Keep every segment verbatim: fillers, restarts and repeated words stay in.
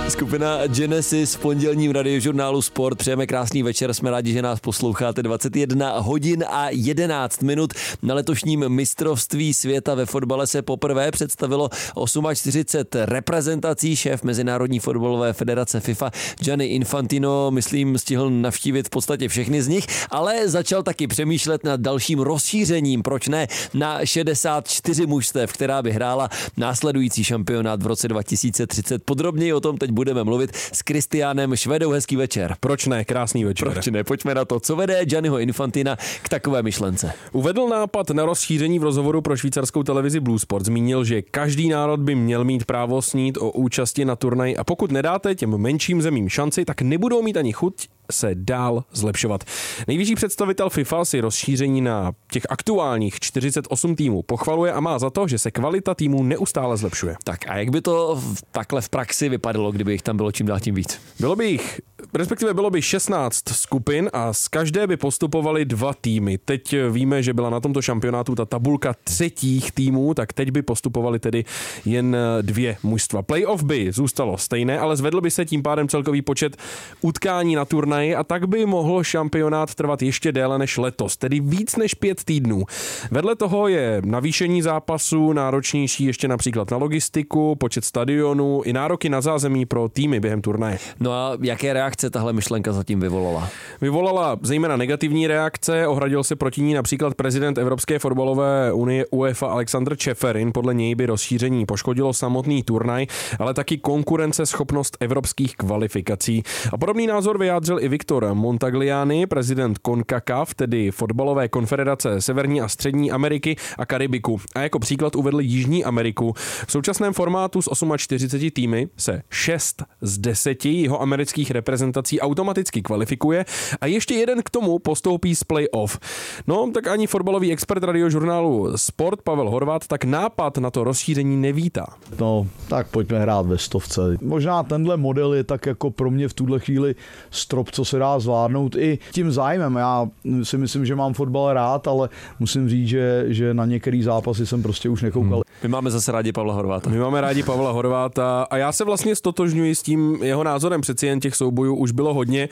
Skupina Genesis v pondělním radiožurnálu Sport. Přejeme krásný večer, jsme rádi, že nás posloucháte. dvacet jedna hodin a jedenáct minut. Na letošním mistrovství světa ve fotbale se poprvé představilo čtyřicet osm reprezentací. Šéf Mezinárodní fotbalové federace FIFA Gianni Infantino, myslím, stihl navštívit v podstatě všechny z nich, ale začal taky přemýšlet nad dalším rozšířením, proč ne, na šedesát čtyři mužstev, která by hrála následující šampionát v roce dva tisíce třicet. Podrobněji o tom teď budeme mluvit s Kristiánem Švedou. Hezký večer. Proč ne? Krásný večer. Proč ne? Pojďme na to. Co vede Gianniho Infantina k takové myšlence? Uvedl nápad na rozšíření v rozhovoru pro švýcarskou televizi Blue Sport. Zmínil, že každý národ by měl mít právo snít o účasti na turnaji a pokud nedáte těm menším zemím šanci, tak nebudou mít ani chuť se dál zlepšovat. Nejvyšší představitel FIFA si rozšíření na těch aktuálních čtyřicet osm týmů pochvaluje a má za to, že se kvalita týmů neustále zlepšuje. Tak a jak by to takhle v praxi vypadalo, kdyby jich tam bylo čím dál tím víc? Bylo by jich, respektive bylo by šestnáct skupin a z každé by postupovaly dva týmy. Teď víme, že byla na tomto šampionátu ta tabulka třetích týmů, tak teď by postupovaly tedy jen dvě mužstva. Playoff by zůstalo stejné, ale zvedl by se tím pádem celkový počet utkání na turnaji a tak by mohl šampionát trvat ještě déle než letos, tedy víc než pět týdnů. Vedle toho je navýšení zápasů, náročnější ještě například na logistiku, počet stadionů i nároky na zázemí pro týmy během turnaje. No a jaké reakce tahle myšlenka zatím vyvolala? Vyvolala zejména negativní reakce, ohradil se proti ní například prezident Evropské fotbalové unie UEFA Alexander Čeferin. Podle něj by rozšíření poškodilo samotný turnaj, ale taky konkurenceschopnost evropských kvalifikací. A podobný názor vyjádřil i Viktor Montagliani, prezident CONCACAF, tedy fotbalové konfederace Severní a Střední Ameriky a Karibiku. A jako příklad uvedl Jižní Ameriku. V současném formátu z čtyřicet osm týmy se šest z deseti jihoamerických reprezentací automaticky kvalifikuje a ještě jeden k tomu postoupí z play-off. No, tak ani fotbalový expert radiožurnálu Sport Pavel Horváth tak nápad na to rozšíření nevítá. No, tak pojďme hrát ve stovce. Možná tenhle model je tak jako pro mě v tuhle chvíli strop, co se dá zvládnout i tím zájmem. Já si myslím, že mám fotbal rád, ale musím říct, že, že na některý zápasy jsem prostě už nekoukal. Hmm. My máme zase rádi Pavla Horváta. My máme rádi Pavla Horváta a já se vlastně stotožňuji s tím jeho názorem. Přeci jen těch soubojů už bylo hodně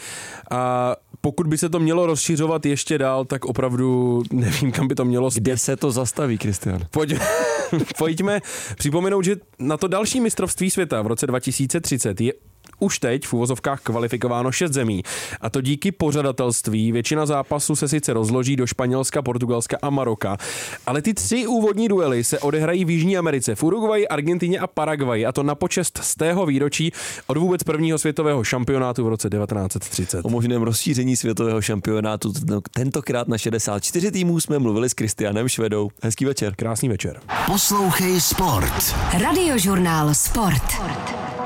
a pokud by se to mělo rozšiřovat ještě dál, tak opravdu nevím, kam by to mělo. Kde se to zastaví, Kristián? Pojď, pojďme připomenout, že na to další mistrovství světa v roce dva tisíce třicet je už teď v uvozovkách kvalifikováno šest zemí. A to díky pořadatelství. Většina zápasů se sice rozloží do Španělska, Portugalska a Maroka, ale ty tři úvodní duely se odehrají v Jižní Americe, v Uruguayi, Argentině a Paraguayi, a to na počest z tého výročí od vůbec prvního světového šampionátu v roce devatenáct set třicet. O možném rozšíření světového šampionátu tentokrát na šedesát čtyři týmů jsme mluvili s Kristiánem Švedou. Hezký večer. Krásný večer. Poslouchej Sport. Radiožurnál Sport.